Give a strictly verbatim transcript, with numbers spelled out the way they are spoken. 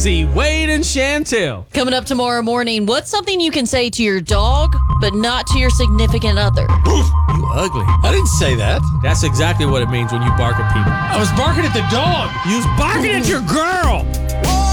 Lindsay, Wade, and Chantel. Coming up tomorrow morning, what's something you can say to your dog, but not to your significant other? You ugly. I didn't say that. That's exactly what it means when you bark at people. I was barking at the dog. You was barking at your girl. Whoa.